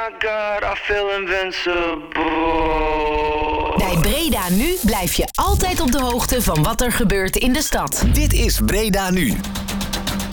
my god, I feel invincible. Bij Breda Nu blijf je altijd op de hoogte van wat er gebeurt in de stad. Dit is Breda Nu.